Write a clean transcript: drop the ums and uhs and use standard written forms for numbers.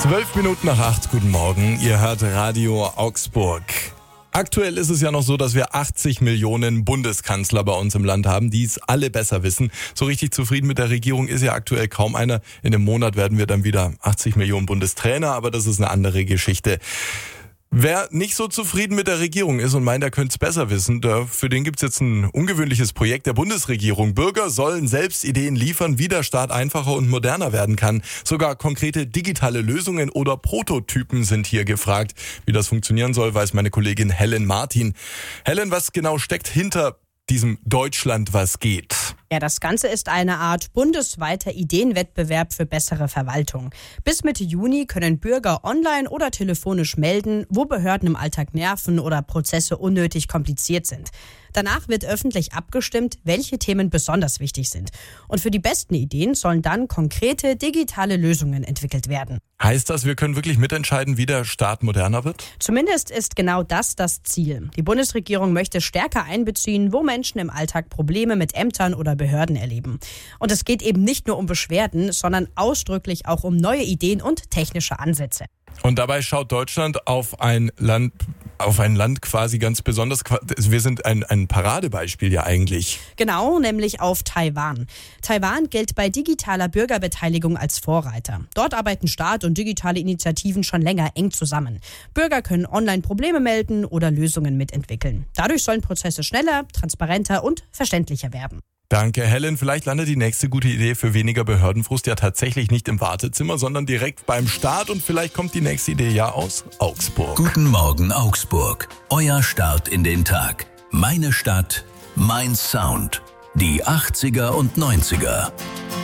7:12, guten Morgen. Ihr hört Radio Augsburg. Aktuell ist es ja noch so, dass wir 80 Millionen Bundeskanzler bei uns im Land haben, die es alle besser wissen. So richtig zufrieden mit der Regierung ist ja aktuell kaum einer. In einem Monat werden wir dann wieder 80 Millionen Bundestrainer, aber das ist eine andere Geschichte. Wer nicht so zufrieden mit der Regierung ist und meint, er könnte es besser wissen, für den gibt's jetzt ein ungewöhnliches Projekt der Bundesregierung. Bürger sollen selbst Ideen liefern, wie der Staat einfacher und moderner werden kann. Sogar konkrete digitale Lösungen oder Prototypen sind hier gefragt. Wie das funktionieren soll, weiß meine Kollegin Helen Martin. Helen, was genau steckt hinter diesem Deutschland, was geht? Ja, das Ganze ist eine Art bundesweiter Ideenwettbewerb für bessere Verwaltung. Bis Mitte Juni können Bürger online oder telefonisch melden, wo Behörden im Alltag nerven oder Prozesse unnötig kompliziert sind. Danach wird öffentlich abgestimmt, welche Themen besonders wichtig sind. Und für die besten Ideen sollen dann konkrete digitale Lösungen entwickelt werden. Heißt das, wir können wirklich mitentscheiden, wie der Staat moderner wird? Zumindest ist genau das Ziel. Die Bundesregierung möchte stärker einbeziehen, wo Menschen im Alltag Probleme mit Ämtern oder Behörden erleben. Und es geht eben nicht nur um Beschwerden, sondern ausdrücklich auch um neue Ideen und technische Ansätze. Und dabei schaut Deutschland auf ein Land quasi ganz besonders. Wir sind ein Paradebeispiel ja eigentlich. Genau, nämlich auf Taiwan. Taiwan gilt bei digitaler Bürgerbeteiligung als Vorreiter. Dort arbeiten Staat und digitale Initiativen schon länger eng zusammen. Bürger können online Probleme melden oder Lösungen mitentwickeln. Dadurch sollen Prozesse schneller, transparenter und verständlicher werden. Danke, Helen. Vielleicht landet die nächste gute Idee für weniger Behördenfrust ja tatsächlich nicht im Wartezimmer, sondern direkt beim Start. Und vielleicht kommt die nächste Idee ja aus Augsburg. Guten Morgen, Augsburg. Euer Start in den Tag. Meine Stadt, mein Sound. Die 80er und 90er.